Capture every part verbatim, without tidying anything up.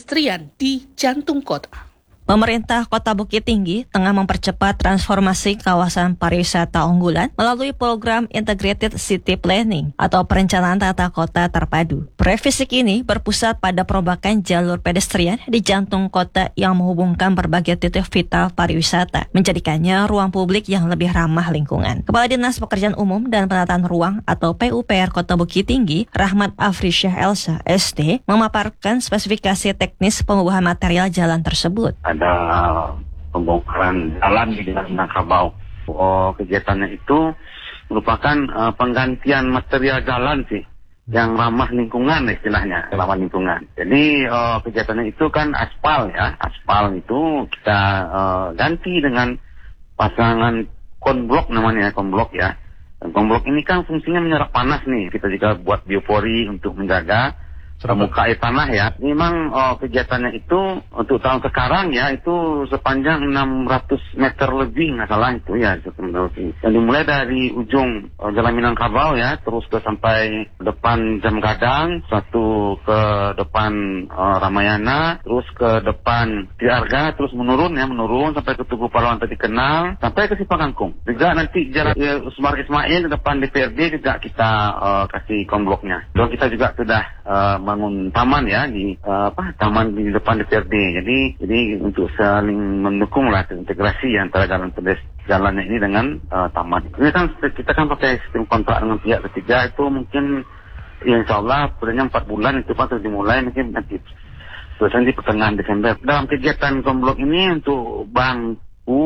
pedestrian di jantung kota. Pemerintah Kota Bukit Tinggi tengah mempercepat transformasi kawasan pariwisata unggulan melalui program Integrated City Planning atau perencanaan tata kota terpadu. Proyek fisik ini berpusat pada perombakan jalur pedestrian di jantung kota yang menghubungkan berbagai titik vital pariwisata, menjadikannya ruang publik yang lebih ramah lingkungan. Kepala Dinas Pekerjaan Umum dan Penataan Ruang atau P U P R Kota Bukit Tinggi, Rahmat Afrisyah Elsa, S T, memaparkan spesifikasi teknis pengubahan material jalan tersebut. Ada pembongkaran jalan di Jalan Minangkabau. Oh, kegiatannya itu merupakan uh, penggantian material jalan sih, yang ramah lingkungan istilahnya, ramah lingkungan. Jadi uh, kegiatannya itu kan aspal ya, aspal itu kita uh, ganti dengan pasangan konblok namanya, konblok ya. Dan konblok ini kan fungsinya menyerap panas nih. Kita juga buat biopori untuk menjaga muka air tanah ya. Memang oh, kegiatannya itu untuk tahun sekarang ya itu sepanjang enam ratus meter lebih nggak salah itu ya. Dan dimulai dari ujung oh, Jalan Minangkabau ya, terus ke sampai depan Jam Gadang, satu ke depan oh, Ramayana, terus ke depan Tiarga, terus menurun ya, menurun sampai ke Tugu Pahlawan tadi kenal, sampai ke Simpang Kangkung. Juga nanti jalan ya, Usmar Ismail di depan D P R D juga kita oh, kasih kombloknya. Dan kita juga sudah uh, bangun taman ya di uh, apa taman di depan D P R D. Jadi jadi untuk saling mendukung lah integrasi antara jalan pedes jalannya ini dengan uh, taman. Ini kan kita kan pakai sistem kontrak dengan pihak ketiga itu mungkin ya insya Allah perjalanan empat bulan itu kan sudah dimulai mungkin nanti selesai di pertengahan Desember. Dalam kegiatan komblok ini untuk bangku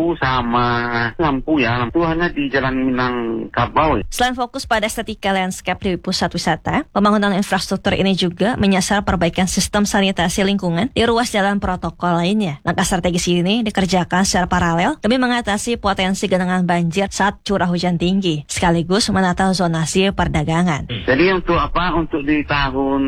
sama lampu ya, lampu hanya di Jalan Minangkabau. Selain fokus pada estetika landscape di pusat wisata, pembangunan infrastruktur ini juga menyasar perbaikan sistem sanitasi lingkungan di ruas jalan protokol lainnya. Langkah strategis ini dikerjakan secara paralel demi mengatasi potensi genangan banjir saat curah hujan tinggi, sekaligus menata zonasi perdagangan. Jadi untuk apa? Untuk di tahun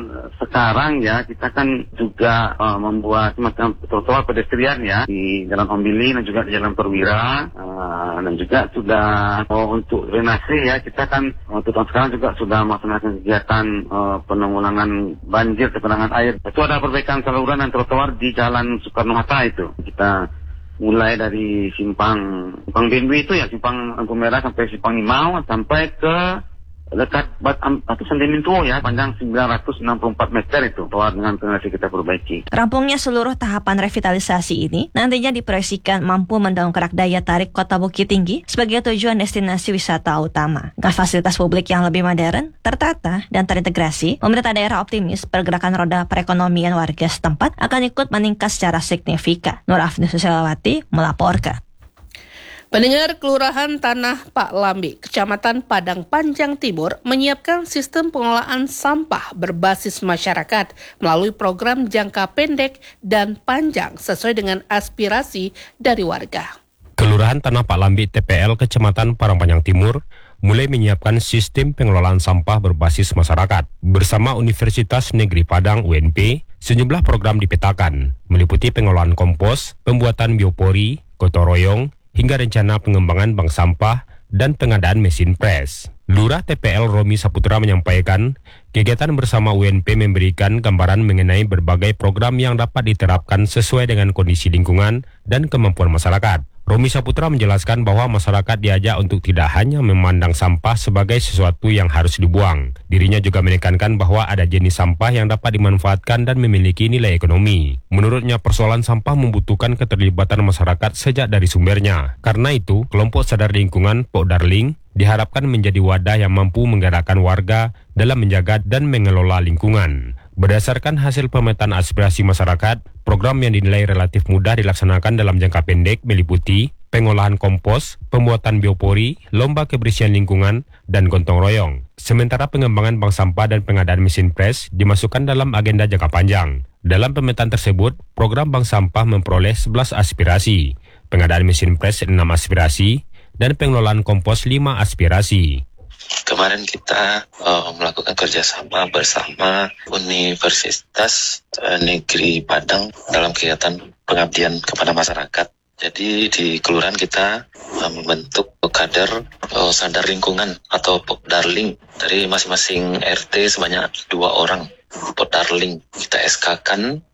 sekarang ya, kita kan juga uh, membuat semacam trotoar pedestrian ya di Jalan Ombili dan juga di Jalan Perwira, uh, dan juga sudah oh, untuk drenase ya, kita kan untuk tahun sekarang juga sudah melaksanakan kegiatan uh, penanggulangan banjir, penanganan air. Itu ada perbaikan saluran dan trotoar di Jalan Soekarno-Hatta itu. Kita mulai dari simpang simpang Benwi itu ya, simpang Angku Merah sampai simpang Imau, sampai ke dekat Batu Sendemintuo ya, panjang sembilan ratus enam puluh empat meter itu, toa dengan generasi kita perbaiki. Rampungnya seluruh tahapan revitalisasi ini nantinya diproyeksikan mampu mendongkrak daya tarik Kota Bukit Tinggi sebagai tujuan destinasi wisata utama. Dengan fasilitas publik yang lebih modern, tertata, dan terintegrasi, pemerintah daerah optimis pergerakan roda perekonomian warga setempat akan ikut meningkat secara signifikan. Nur Afni Susilawati melaporkan. Pendengar, Kelurahan Tanah Pak Lambi, Kecamatan Padang Panjang Timur menyiapkan sistem pengelolaan sampah berbasis masyarakat melalui program jangka pendek dan panjang sesuai dengan aspirasi dari warga. Kelurahan Tanah Pak Lambi T P L Kecamatan Padang Panjang Timur mulai menyiapkan sistem pengelolaan sampah berbasis masyarakat. Bersama Universitas Negeri Padang U N P, sejumlah program dipetakan, meliputi pengelolaan kompos, pembuatan biopori, gotong royong, hingga rencana pengembangan bank sampah dan pengadaan mesin pres. Lurah T P L Romi Saputra menyampaikan, kegiatan bersama U N P memberikan gambaran mengenai berbagai program yang dapat diterapkan sesuai dengan kondisi lingkungan dan kemampuan masyarakat. Romi Saputra menjelaskan bahwa masyarakat diajak untuk tidak hanya memandang sampah sebagai sesuatu yang harus dibuang. Dirinya juga menekankan bahwa ada jenis sampah yang dapat dimanfaatkan dan memiliki nilai ekonomi. Menurutnya, persoalan sampah membutuhkan keterlibatan masyarakat sejak dari sumbernya. Karena itu, kelompok sadar lingkungan Pok Darling diharapkan menjadi wadah yang mampu menggerakkan warga dalam menjaga dan mengelola lingkungan. Berdasarkan hasil pemetaan aspirasi masyarakat, program yang dinilai relatif mudah dilaksanakan dalam jangka pendek meliputi pengolahan kompos, pembuatan biopori, lomba kebersihan lingkungan, dan gotong royong. Sementara pengembangan bank sampah dan pengadaan mesin pres dimasukkan dalam agenda jangka panjang. Dalam pemetaan tersebut, program bank sampah memperoleh sebelas aspirasi, pengadaan mesin pres enam aspirasi, dan pengelolaan kompos lima aspirasi. Kemarin kita uh, melakukan kerjasama bersama Universitas uh, Negeri Padang dalam kegiatan pengabdian kepada masyarakat. Jadi di kelurahan kita uh, membentuk kader uh, sadar lingkungan atau Pokdarling dari masing-masing R T sebanyak dua orang. Pokdarling kita S K-kan